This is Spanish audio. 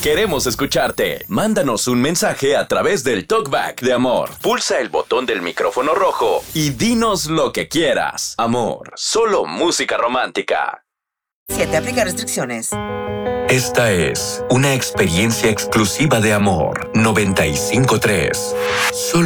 Queremos escucharte. Mándanos un mensaje a través del TalkBack de Amor. Pulsa el botón del micrófono rojo y dinos lo que quieras. Amor, solo música romántica. 7. Aplica restricciones. Esta es una experiencia exclusiva de Amor 95.3. Solo